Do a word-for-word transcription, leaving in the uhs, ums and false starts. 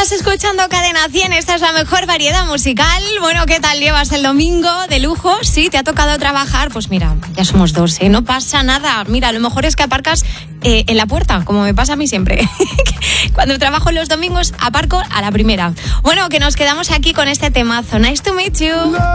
Estás escuchando Cadena cien, esta es la mejor variedad musical. Bueno, ¿qué tal llevas el domingo de lujo? Sí, te ha tocado trabajar, pues mira, ya somos dos, ¿eh? No pasa nada. Mira, lo mejor es que aparcas eh, en la puerta, como me pasa a mí siempre. Cuando trabajo los domingos, aparco a la primera. Bueno, que nos quedamos aquí con este temazo. Nice to meet you.